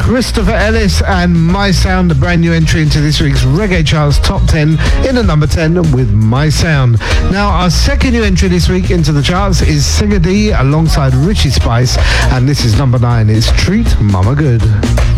Christopher Ellis and My Sound, a brand new entry into this week's Reggae Charts Top 10 in at number 10 with My Sound. Now, our second new entry this week into the charts is Singer D alongside Richie Spice, and this is number 9. It's Treat Mama Good.